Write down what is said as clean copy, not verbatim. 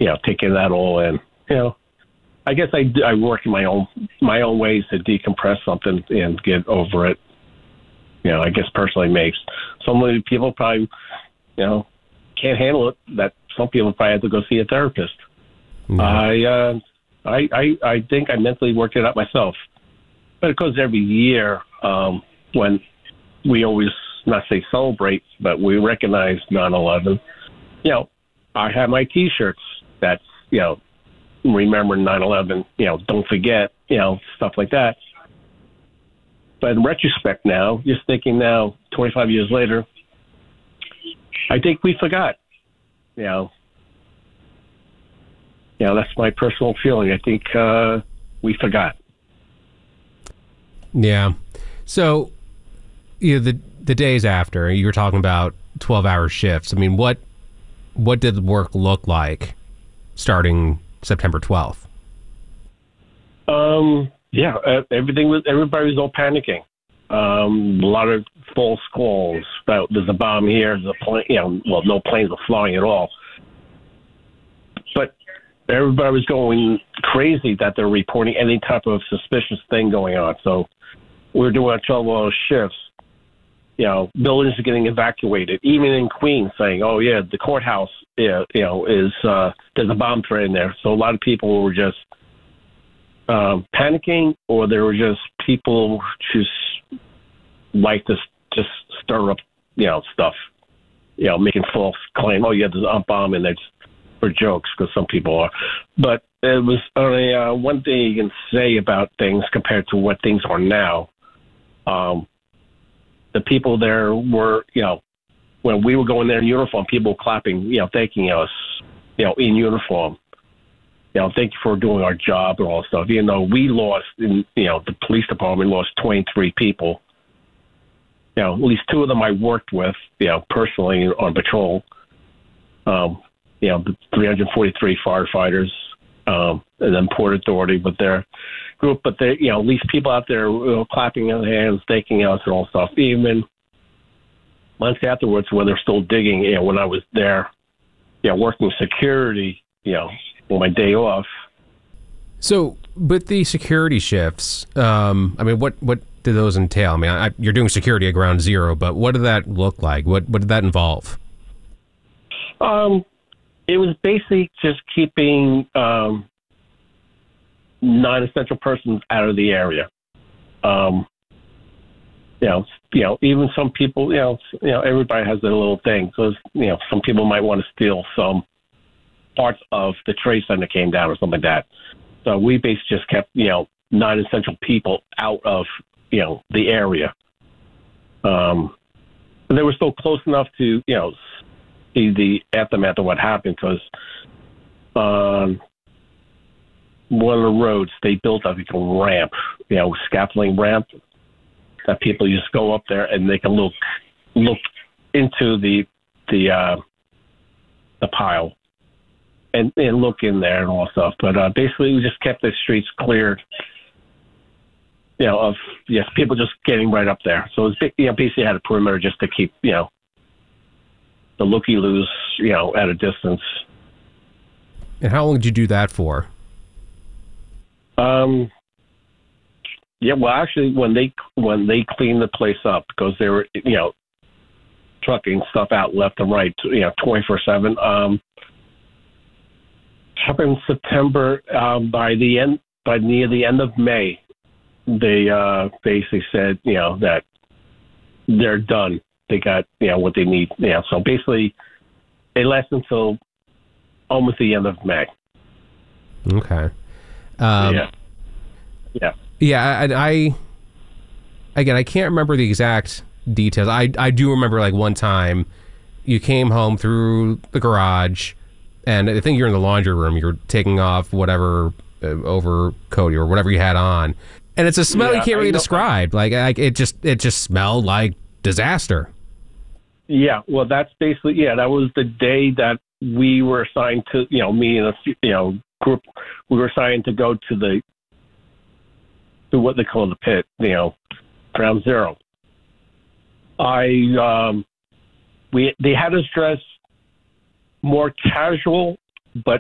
taking that all in. I guess I work in my own ways to decompress something and get over it. I guess personally makes some people probably, can't handle it. That some people probably have to go see a therapist. Mm-hmm. I think I mentally worked it out myself. But of course, every year when we always not say celebrate, but we recognize 9/11. I have my T-shirts that's remember 9/11. Don't forget. Stuff like that. But in retrospect now, just thinking now, 25 years later, I think we forgot. That's my personal feeling. I think we forgot. Yeah. So, the days after, you were talking about 12-hour shifts. I mean, what did work look like starting September 12th? Everybody was all panicking. A lot of false calls about there's a bomb here, there's a plane, no planes were flying at all. But everybody was going crazy that they're reporting any type of suspicious thing going on. So we're doing our 12-hour shifts. Buildings are getting evacuated, even in Queens, saying, "Oh yeah, the courthouse, is there's a bomb threat in there." So a lot of people were just panicking, or there were just people just like to just stir up, stuff, making false claim. Oh yeah, there's a bomb in there for jokes, because some people are. But it was only one thing you can say about things compared to what things are now. The people there were, when we were going there in uniform, people clapping, thanking us, in uniform. Thank you for doing our job and all that stuff. Even though we lost, the police department lost 23 people. At least two of them I worked with, personally on patrol. The 343 firefighters, and then Port Authority with their group. But they, at least people out there clapping their hands, thanking us and all stuff. Even months afterwards, when they're still digging, when I was there, working security, on my day off. So, but the security shifts, what do those entail? I mean, you're doing security at Ground Zero, but what did that look like? What did that involve? It was basically just keeping non-essential persons out of the area. Even some people, everybody has their little thing. So, some people might want to steal some parts of the Trade Center came down or something like that. So we basically just kept, non-essential people out of, the area. But they were still close enough to, see the aftermath of what happened, because on one of the roads they built a ramp, scaffolding ramp that people just go up there and they can look into the pile and look in there and all stuff. But basically we just kept the streets cleared, of people just getting right up there. So it was, basically had a perimeter just to keep, the looky-loos, at a distance. And how long did you do that for? Actually, when they cleaned the place up, because they were, trucking stuff out left and right, 24/7. Happened in September. By near the end of May, they basically said, that they're done. They got, what they need. So basically, it lasted until almost the end of May. Okay. Yeah. Yeah, and I can't remember the exact details. I do remember, like, one time you came home through the garage, and I think you're in the laundry room. You're taking off whatever overcoat or whatever you had on, and it's a smell you can't really describe. Like it just smelled like disaster. Yeah, well, that's basically that was the day that we were assigned to, me and a group. We were assigned to go to what they call the pit, Ground Zero. They had us dress more casual, but